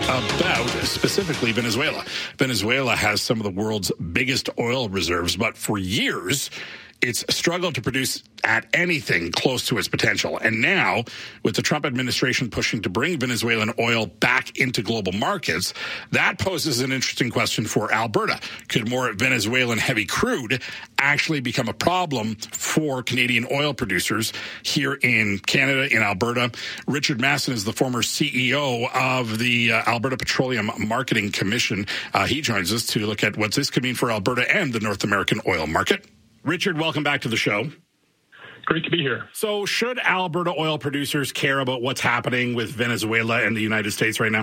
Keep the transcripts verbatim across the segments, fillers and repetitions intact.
about specifically Venezuela. Venezuela has some of the world's biggest oil reserves, but for years, it's struggled to produce at anything close to its potential. And now, with the Trump administration pushing to bring Venezuelan oil back into global markets, that poses an interesting question for Alberta. Could more Venezuelan heavy crude actually become a problem for Canadian oil producers here in Canada, in Alberta? Richard Masson is the former C E O of the uh, Alberta Petroleum Marketing Commission. Uh, he joins us to look at what this could mean for Alberta and the North American oil market. Richard, welcome back to the show. Great to be here. So should Alberta oil producers care about what's happening with Venezuela and the United States right now?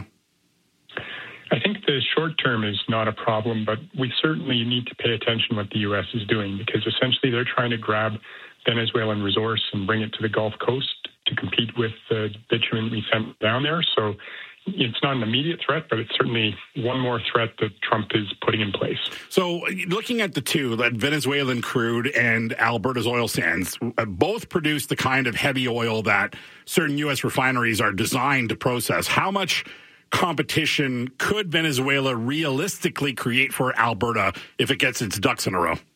I think the short term is not a problem, but we certainly need to pay attention to what the U S is doing, because essentially they're trying to grab Venezuelan resource and bring it to the Gulf Coast to compete with the bitumen we sent down there. So it's not an immediate threat, but it's certainly one more threat that Trump is putting in place. So looking at the two, that Venezuelan crude and Alberta's oil sands, both produce the kind of heavy oil that certain U S refineries are designed to process. How much competition could Venezuela realistically create for Alberta if it gets its ducks in a row?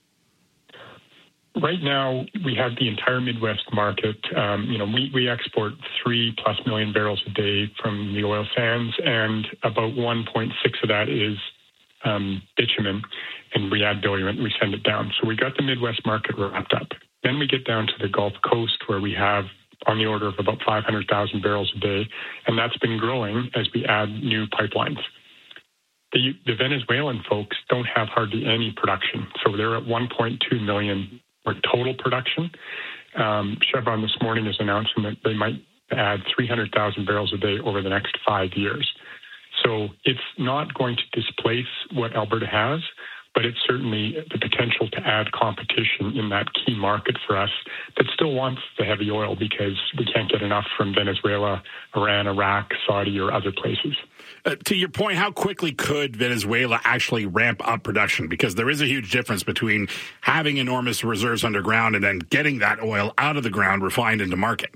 Right now, we have the entire Midwest market. Um, you know, we, we export three plus million barrels a day from the oil sands, and about one point six of that is um, bitumen, and we add diluent and we send it down. So we got the Midwest market wrapped up. Then we get down to the Gulf Coast, where we have on the order of about five hundred thousand barrels a day, and that's been growing as we add new pipelines. The, the Venezuelan folks don't have hardly any production, so they're at one point two million for total production. Um, Chevron this morning is announcing that they might add three hundred thousand barrels a day over the next five years. So it's not going to displace what Alberta has, but it's certainly the potential to add competition in that key market for us that still wants the heavy oil, because we can't get enough from Venezuela, Iran, Iraq, Saudi, or other places. Uh, to your point, how quickly could Venezuela actually ramp up production? Because there is a huge difference between having enormous reserves underground and then getting that oil out of the ground, refined into market.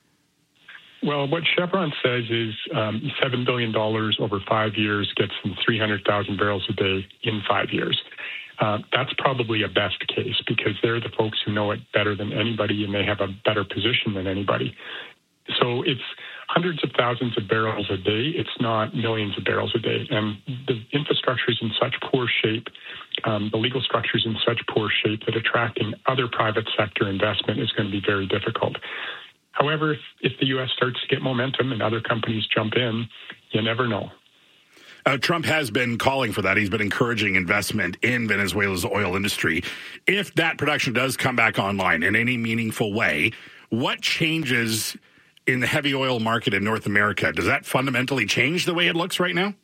Well, what Chevron says is um, seven billion dollars over five years gets them three hundred thousand barrels a day in five years. Uh, that's probably a best case, because they're the folks who know it better than anybody, and they have a better position than anybody. So it's hundreds of thousands of barrels a day. It's not millions of barrels a day. And the infrastructure is in such poor shape, um, the legal structure is in such poor shape, that attracting other private sector investment is going to be very difficult. However, if, if the U S starts to get momentum and other companies jump in, you never know. Uh, Trump has been calling for that. He's been encouraging investment in Venezuela's oil industry. If that production does come back online in any meaningful way, what changes in the heavy oil market in North America? Does that fundamentally change the way it looks right now?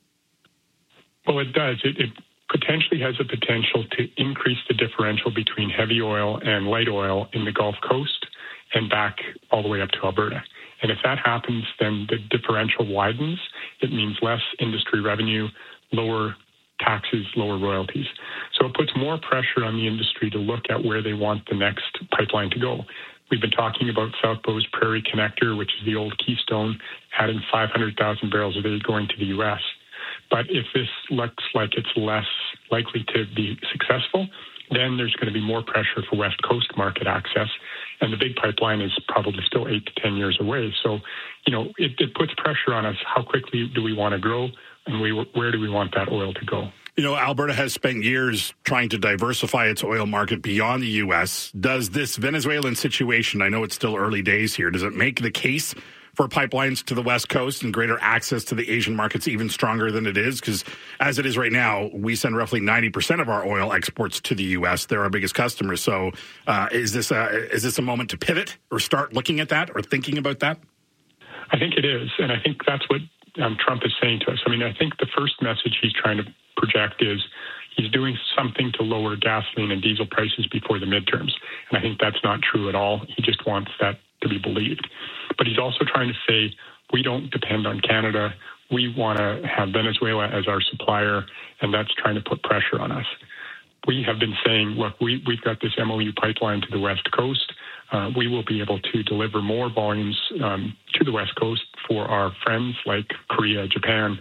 Well, it does. It, it potentially has a potential to increase the differential between heavy oil and light oil in the Gulf Coast and back all the way up to Alberta. And if that happens, then the differential widens. It means less industry revenue, lower taxes, lower royalties. So it puts more pressure on the industry to look at where they want the next pipeline to go. We've been talking about South Bow's Prairie Connector, which is the old Keystone, adding five hundred thousand barrels a day going to the U S. But if this looks like it's less likely to be successful, then there's going to be more pressure for West Coast market access. And the big pipeline is probably still eight to ten years away. So, you know, it, it puts pressure on us. How quickly do we want to grow, and we, where do we want that oil to go? You know, Alberta has spent years trying to diversify its oil market beyond the U S. Does this Venezuelan situation, I know it's still early days here, does it make the case for pipelines to the West Coast and greater access to the Asian markets even stronger than it is? Because as it is right now, we send roughly ninety percent of our oil exports to the U S. They're our biggest customers. So uh, is this a, is this a moment to pivot or start looking at that or thinking about that? I think it is. And I think that's what um, Trump is saying to us. I mean, I think the first message he's trying to project is he's doing something to lower gasoline and diesel prices before the midterms. And I think that's not true at all. He just wants that to be believed. But he's also trying to say, we don't depend on Canada. We want to have Venezuela as our supplier, and that's trying to put pressure on us. We have been saying, look, we, we've got this M O U pipeline to the West Coast. Uh, we will be able to deliver more volumes um, to the West Coast for our friends like Korea, Japan,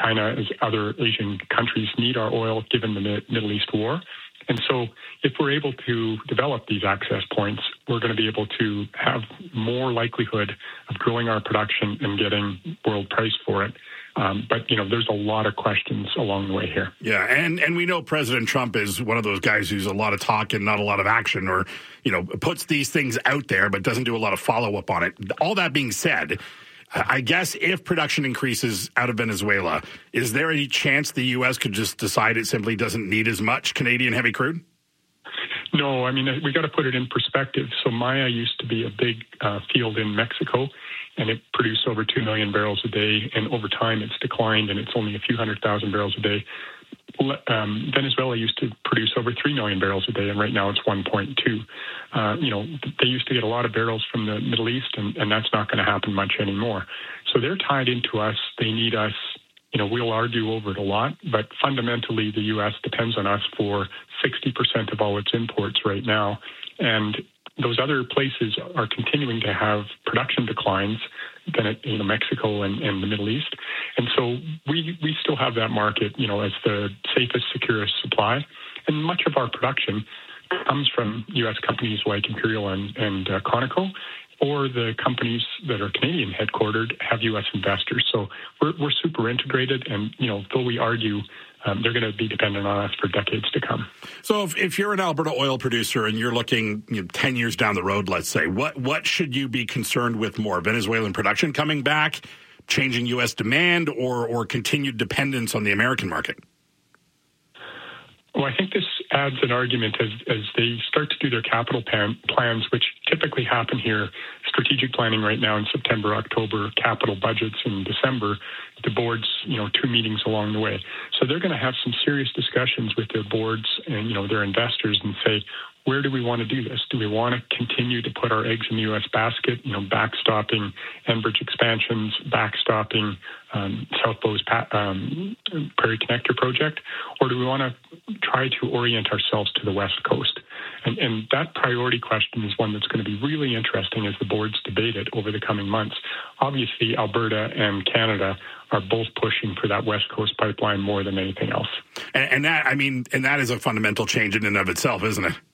China, as other Asian countries, need our oil given the Middle East war. And so if we're able to develop these access points, we're going to be able to have more likelihood of growing our production and getting world price for it. Um, but, you know, there's a lot of questions along the way here. Yeah, and, and we know President Trump is one of those guys who's a lot of talk and not a lot of action, or, you know, puts these things out there but doesn't do a lot of follow-up on it. All that being said, I guess if production increases out of Venezuela, is there any chance the U S could just decide it simply doesn't need as much Canadian heavy crude? No, I mean, we got to put it in perspective. So Maya used to be a big uh, field in Mexico, and it produced over two million barrels a day. And over time, it's declined, and it's only a few hundred thousand barrels a day. Um, Venezuela used to produce over three million barrels a day, and right now it's one point two. Uh, you know, they used to get a lot of barrels from the Middle East, and, and that's not going to happen much anymore. So they're tied into us. They need us. You know, we'll argue over it a lot, but fundamentally the U S depends on us for sixty percent of all its imports right now. And those other places are continuing to have production declines than it, you know, Mexico and, and the Middle East. And so we we still have that market, you know, as the safest, securest supply. And much of our production comes from U S companies like Imperial and, and uh, Conoco, or the companies that are Canadian headquartered have U S investors. So we're, we're super integrated, and, you know, though we argue, um, they're going to be dependent on us for decades to come. So if, if you're an Alberta oil producer and you're looking, you know, ten years down the road, let's say, what, what should you be concerned with more? Venezuelan production coming back, changing U S demand, or, or continued dependence on the American market? Well, I think this adds an argument as, as they start to do their capital plan, plans, which typically happen here, strategic planning right now in September, October, capital budgets in December, the boards, you know, two meetings along the way. So they're going to have some serious discussions with their boards and, you know, their investors and say, where do we want to do this? Do we want to continue to put our eggs in the U S basket, you know, backstopping Enbridge expansions, backstopping um, South Bow's um, Prairie Connector project, or do we want to try to orient ourselves to the West Coast? And, and that priority question is one that's going to be really interesting as the boards debate it over the coming months. Obviously, Alberta and Canada are both pushing for that West Coast pipeline more than anything else. And, and that, I mean, and that is a fundamental change in and of itself, isn't it?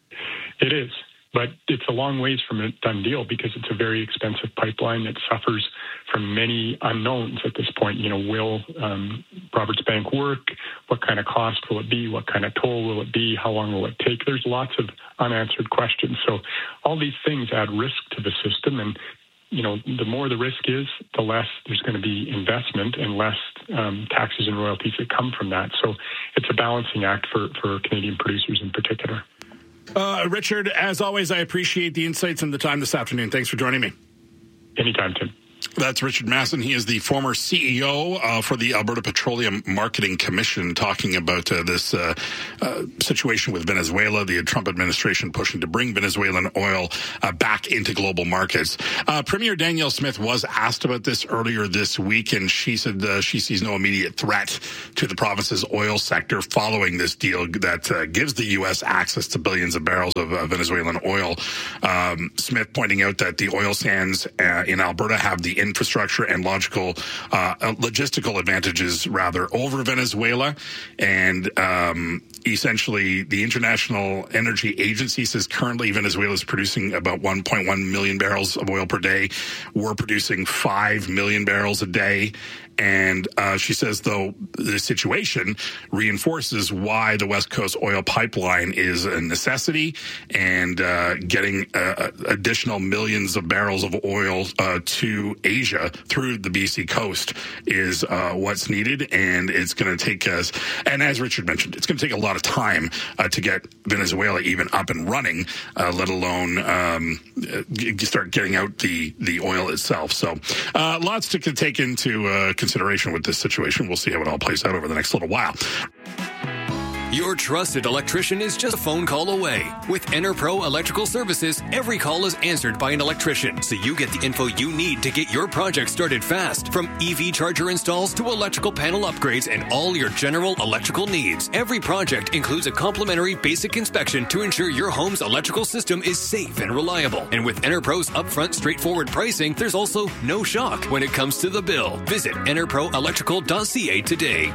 It is, but it's a long ways from a done deal because it's a very expensive pipeline that suffers from many unknowns at this point. You know, will um, Roberts Bank work? What kind of cost will it be? What kind of toll will it be? How long will it take? There's lots of unanswered questions. So all these things add risk to the system, and you know, the more the risk is, the less there's going to be investment and less um, taxes and royalties that come from that. So it's a balancing act for, for Canadian producers in particular. Uh, Richard, as always, I appreciate the insights and the time this afternoon. Thanks for joining me. Anytime, Tim. That's Richard Masson. He is the former C E O uh, for the Alberta Petroleum Marketing Commission, talking about uh, this uh, uh, situation with Venezuela, the Trump administration pushing to bring Venezuelan oil uh, back into global markets. Uh, Premier Danielle Smith was asked about this earlier this week, and she said uh, she sees no immediate threat to the province's oil sector following this deal that uh, gives the U S access to billions of barrels of uh, Venezuelan oil. Um, Smith pointing out that the oil sands uh, in Alberta have the infrastructure and logical, uh, logistical advantages, rather, over Venezuela. And um, essentially, the International Energy Agency says currently Venezuela is producing about one point one million barrels of oil per day. We're producing five million barrels a day. And uh, she says, though, the situation reinforces why the West Coast oil pipeline is a necessity, and uh, getting uh, additional millions of barrels of oil uh, to Asia through the B C coast is uh, what's needed. And it's going to take us, and as Richard mentioned, it's going to take a lot of time uh, to get Venezuela even up and running, uh, let alone um, start getting out the, the oil itself. So uh, lots to take into uh, consideration with this situation. We'll see how it all plays out over the next little while. Your trusted electrician is just a phone call away. With EnerPro Electrical Services, every call is answered by an electrician, so you get the info you need to get your project started fast. From E V charger installs to electrical panel upgrades and all your general electrical needs. Every project includes a complimentary basic inspection to ensure your home's electrical system is safe and reliable. And with EnerPro's upfront, straightforward pricing, there's also no shock when it comes to the bill. Visit enerpro electrical dot c a today.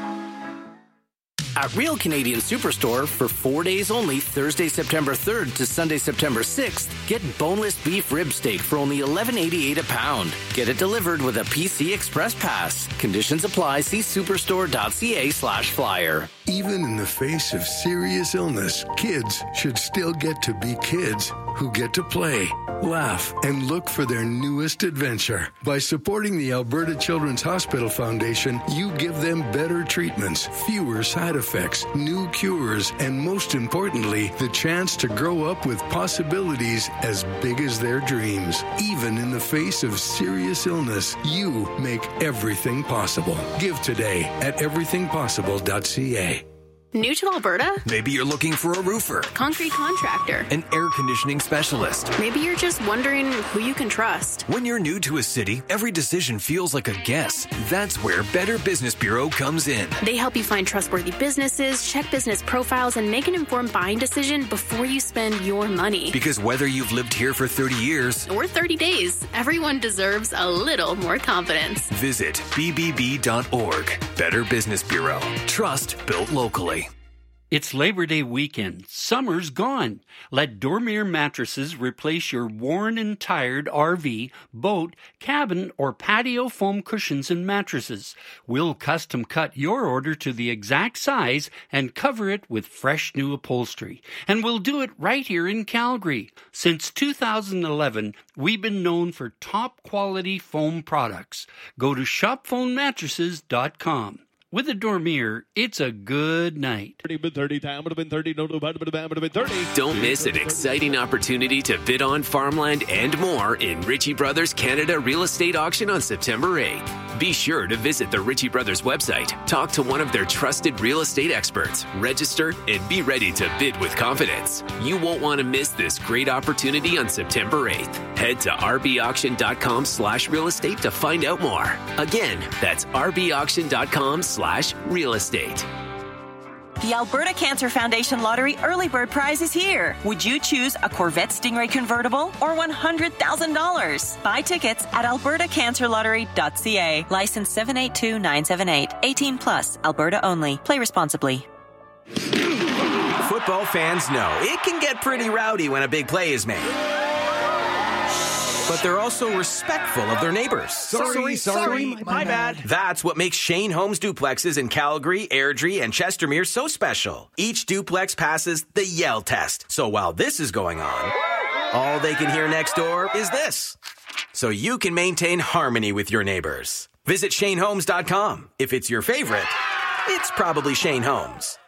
At Real Canadian Superstore, for four days only, Thursday, September third to Sunday, September sixth, get boneless beef rib steak for only eleven eighty-eight a pound. Get it delivered with a P C Express Pass. Conditions apply. See superstore dot c a slash flyer. Even in the face of serious illness, kids should still get to be kids who get to play, laugh, and look for their newest adventure. By supporting the Alberta Children's Hospital Foundation, you give them better treatments, fewer side effects, new cures, and most importantly, the chance to grow up with possibilities as big as their dreams. Even in the face of serious illness, you make everything possible. Give today at everything possible dot c a. New to Alberta? Maybe you're looking for a roofer, Concrete contractor, an air conditioning specialist. Maybe you're just wondering who you can trust. When you're new to a city, every decision feels like a guess. That's where Better Business Bureau comes in. They help you find trustworthy businesses, check business profiles, and make an informed buying decision before you spend your money. Because whether you've lived here for thirty years or thirty days, everyone deserves a little more confidence. Visit b b b dot org. Better Business Bureau. Trust built locally. It's Labor Day weekend. Summer's gone. Let Dormier Mattresses replace your worn and tired R V, boat, cabin, or patio foam cushions and mattresses. We'll custom cut your order to the exact size and cover it with fresh new upholstery. And we'll do it right here in Calgary. Since two thousand eleven, we've been known for top quality foam products. Go to shop foam mattresses dot com. With a Dormier, it's a good night. Don't miss an exciting opportunity to bid on farmland and more in Ritchie Brothers Canada Real Estate Auction on September eighth. Be sure to visit the Ritchie Brothers website, talk to one of their trusted real estate experts, register, and be ready to bid with confidence. You won't want to miss this great opportunity on September eighth. Head to r b auction dot com slash real estate to find out more. Again, that's r b auction dot com slash real estate. The Alberta Cancer Foundation Lottery Early Bird Prize is here. Would you choose a Corvette Stingray convertible or one hundred thousand dollars? Buy tickets at alberta cancer lottery dot c a. License seven eight two nine seven eight. eighteen plus. Alberta only. Play responsibly. Football fans know it can get pretty rowdy when a big play is made. But they're also respectful of their neighbors. Sorry, sorry, sorry my, my bad. That's what makes Shane Homes duplexes in Calgary, Airdrie, and Chestermere so special. Each duplex passes the Yell test. So while this is going on, all they can hear next door is this. So you can maintain harmony with your neighbors. Visit shane homes dot com. If it's your favorite, it's probably Shane Homes.